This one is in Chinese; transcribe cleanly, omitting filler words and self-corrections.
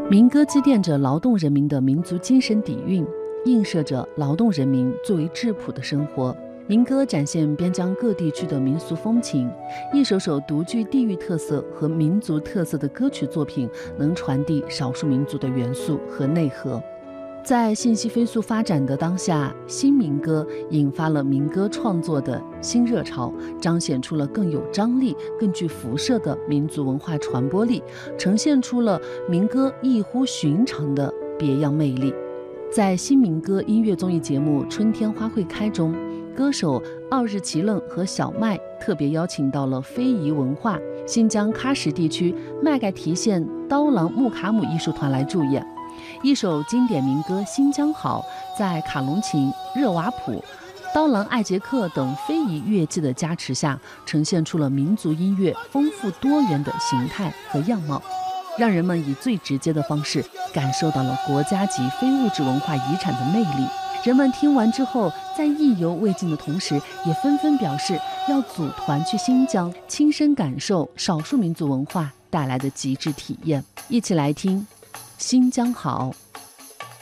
民歌积淀着劳动人民的民族精神底蕴，映射着劳动人民最为质朴的生活。民歌展现边疆各地区的民俗风情，一首首独具地域特色和民族特色的歌曲作品，能传递少数民族的元素和内核。在信息飞速发展的当下，新民歌引发了民歌创作的新热潮，彰显出了更有张力、更具辐射的民族文化传播力，呈现出了民歌异乎寻常的别样魅力。在新民歌音乐综艺节目《春天花会开》中，歌手奥日奇楞和小麦特别邀请到了非遗文化新疆喀什地区麦盖提县刀郎木卡姆艺术团来助演。一首经典民歌《新疆好》在卡隆琴、热瓦普、刀郎艾杰克等非遗乐器的加持下，呈现出了民族音乐丰富多元的形态和样貌，让人们以最直接的方式感受到了国家级非物质文化遗产的魅力。人们听完之后，在意犹未尽的同时，也纷纷表示要组团去新疆，亲身感受少数民族文化带来的极致体验。一起来听《新疆好》。